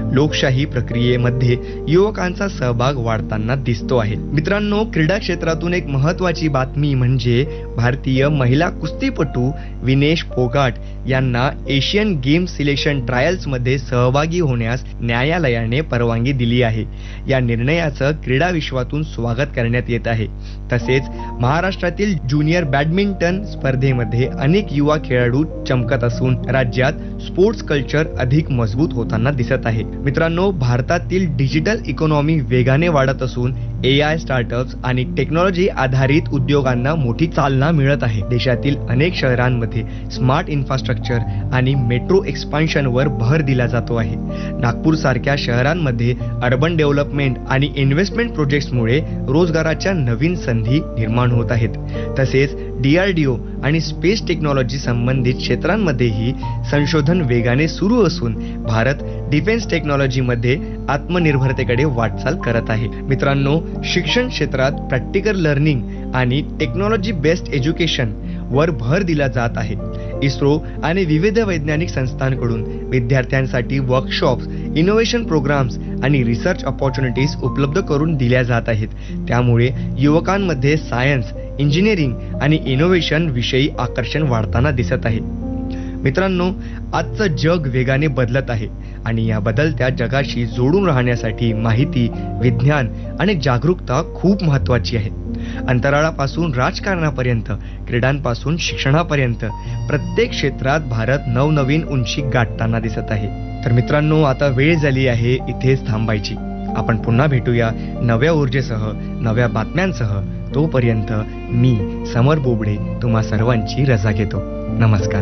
लोकशाही प्रक्रियेमध्ये युवकांचा सहभाग वाढताना दिसतो आहे. मित्रांनो, क्रीडा क्षेत्रातून एक महत्त्वाची बातमी म्हणजे भारतीय महिला कुस्तीपटू विनेश फोगाट यांना एशियन गेम्स सिलेक्शन ट्रायल्समध्ये सहभागी होण्यास न्यायालयाने परवानगी दिली आहे. या निर्णयाचं क्रीडा विश्वातून स्वागत करण्यात येत आहे. तसेच महाराष्ट्रातील ज्युनियर बॅडमिंटन स्पर्धेमध्ये अनेक युवा खेळाडू चमकत असून राज्यात स्पोर्ट्स कल्चर अधिक मजबूत होताना दिसत आहे. मित्रांनो, भारतातील डिजिटल इकॉनॉमी वेगाने वाढत असून AI स्टार्टअप्स आणि टेक्नॉलॉजी आधारित उद्योगांना मोठी चालना मिळत आहे. देशातील अनेक शहरांमध्ये स्मार्ट इन्फ्रास्ट्रक्चर आणि मेट्रो एक्सपान्शनवर भर दिला जातो आहे. नागपूर सारख्या शहरांमध्ये अर्बन डेव्हलपमेंट आणि इन्व्हेस्टमेंट प्रोजेक्ट्समुळे रोजगाराच्या नवीन संधी निर्माण होत आहेत. तसेच DRDO आणि स्पेस टेक्नॉलॉजी संबंधित क्षेत्रांमध्येही संशोधन वेगाने सुरू असून भारत डिफेन्स टेक्नॉलॉजीमध्ये आत्मनिर्भरतेकडे वाटचाल करत आहे. मित्रांनो, शिक्षण क्षेत्रात प्रॅक्टिकल लर्निंग आणि टेक्नॉलॉजी बेस्ड एज्युकेशन वर भर दिला जात आहे. इस्रो आणि विविध वैज्ञानिक संस्थांकडून विद्यार्थ्यांसाठी वर्कशॉप्स, इनोव्हेशन प्रोग्राम्स आणि रिसर्च ऑपॉर्च्युनिटीज उपलब्ध करून दिल्या जात आहेत. त्यामुळे युवकांमध्ये सायन्स, इंजिनिअरिंग आणि इनोव्हेशन विषयी आकर्षण वाढताना दिसत आहे. मित्रांनो, आजचं जग वेगाने बदलत आहे आणि या बदलत्या जगाशी जोडून राहण्यासाठी माहिती, विज्ञान आणि जागरूकता खूप महत्त्वाची आहे. अंतराळापासून राजकारणापर्यंत, क्रीडांपासून शिक्षणापर्यंत प्रत्येक क्षेत्रात भारत नवनवीन उंची गाठताना दिसत आहे. तर मित्रांनो, आता वेळ झाली आहे इथेच थांबायची. आपण पुन्हा भेटूया नव्या ऊर्जेसह, नव्या बातम्यांसह. तोपर्यंत मी समर बोबडे तुम्हा सर्वांची रजा घेतो. नमस्कार.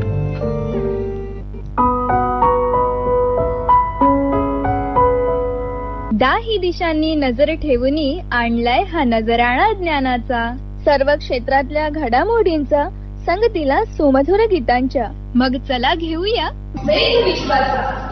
दाही दिशांनी नजर ठेवूनी आणलाय हा नजराणा ज्ञानाचा. सर्व क्षेत्रातल्या घडामोडींचा, संगतीला सुमधुर गीतांच्या. मग चला घेऊया वेध विश्वाचा.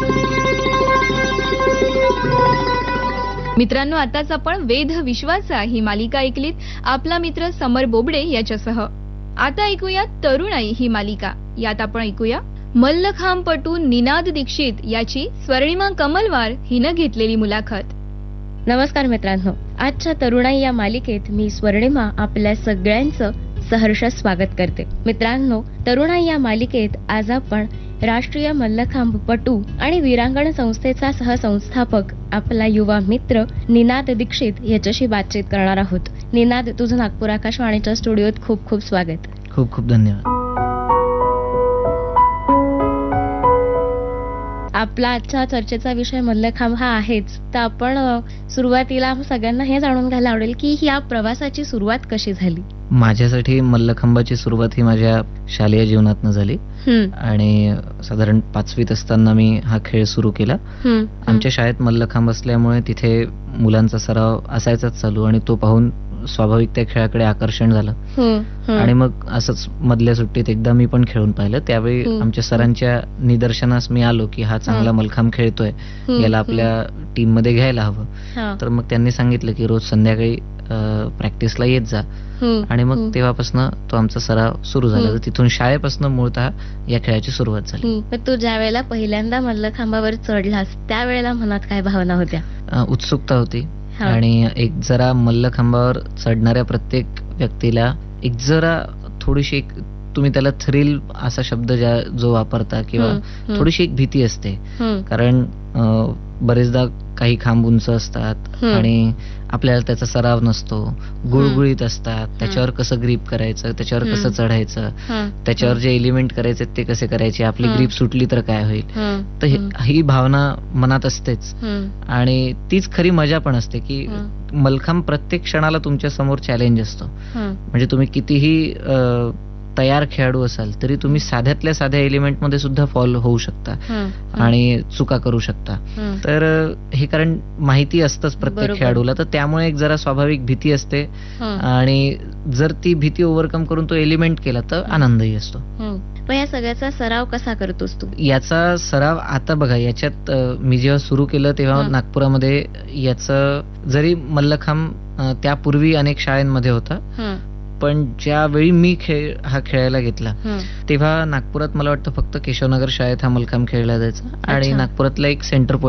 मित्रांनो, आताच आपण वेध विश्वाचा ही मालिका ऐकलीत आपला मित्र समर बोबडे याच्यासह. आता ऐकूया तरुणाई ही मालिका. यात आपण ऐकूया मल्लखांबपटू निनाद दीक्षित याची स्वर्णिमा कमलवार हिनं घेतलेली मुलाखत. नमस्कार मित्रांनो, आजच्या तरुणाई या मालिकेत मी स्वर्णिमा आपल्या सगळ्यांचं सहर्ष स्वागत करते. मित्रांनो, तरुणाई या मालिकेत आज आपण राष्ट्रीय मल्लखांबपटू आणि वीरांगण संस्थेचा सहसंस्थापक आपला युवा मित्र निनाद दीक्षित याच्याशी बातचीत करणार आहोत. निनाद, तुझं नागपूर आकाशवाणीच्या स्टुडिओत खूप खूप स्वागत. खूप खूप धन्यवाद. आपला आजच्या चर्चेचा विषय मल्लखांब हा आहेच, तर आपण सुरुवातीला सगळ्यांना हे जाणून घ्यायला आवडेल की या प्रवासाची सुरुवात कशी झाली. माझ्यासाठी मल्लखांबाची सुरुवात ही माझ्या शालेय जीवनातनं झाली आणि साधारण 5वीत असताना मी हा खेळ सुरू केला. आमच्या शाळेत मल्लखांब असल्यामुळे तिथे मुलांचा सराव असायचाच चालू आणि तो पाहून स्वाभाविक त्या खेळाकडे आकर्षण झालं आणि मग असंच मधल्या सुट्टीत एकदा मी पण खेळून पाहिलं. त्यावेळी आमच्या सरांच्या निदर्शनास मी आलो की हा चांगला मल्लखांब खेळतोय, याला आपल्या टीम मध्ये घ्यायला हवं. तर मग त्यांनी सांगितलं की रोज संध्याकाळी प्रॅक्टिसला येत जा आणि मग तेव्हापासून तो आमचा सराव सुरू झाला. तिथून शाळेपासून मूळतः या खेळाची सुरुवात झाली. तू ज्या वेळेला पहिल्यांदा मल्लखांबावर चढलास त्यावेळेला मनात काय भावना होत्या? उत्सुकता होती आणि एक जरा मल्लखांबावर चढणाऱ्या प्रत्येक व्यक्तीला एक जरा थोडीशी एक, तुम्ही त्याला थ्रिल असा शब्द जो वापरता किंवा थोडीशी एक भीती असते. कारण बरेचदा काही खांब उंच असतात आणि आपल्याला त्याचा सराव नसतो, गुळगुळीत असतात, त्याच्यावर कसं ग्रीप करायचं, त्याच्यावर कसं चढायचं, त्याच्यावर जे एलिमेंट करायचे ते कसे करायचे, आपली ग्रीप सुटली तर काय होईल. तर ही भावना मनात असतेच आणि तीच खरी मजा पण असते की मल्लखांब प्रत्येक क्षणाला तुमच्या समोर चॅलेंज असतो. म्हणजे तुम्ही कितीही तयार खेळाडू असाल तरी तुम्ही साध्यातल्या साध्या एलिमेंट मध्ये सुद्धा फॉल होऊ शकता आणि चुका करू शकता. तर हे कारण माहिती असतंच प्रत्येक खेळाडूला, तर त्यामुळे एक जरा स्वाभाविक भीती असते आणि जर ती भीती ओव्हरकम करून तो एलिमेंट केला तर आनंदही असतो. पण या सगळ्याचा सराव कसा करतोस तू? याचा सराव आता बघा, याच्यात मी जेव्हा सुरू केलं तेव्हा नागपुरामध्ये याचं जरी मल्लखांब त्यापूर्वी अनेक शाळांमध्ये होता, पण ज्यावेळी मी हा खेळायला घेतला तेव्हा नागपुरात मला वाटतं फक्त केशवनगर शाळेत हा मल्लखांब खेळला जायचा आणि नागपुरातला एक सेंटर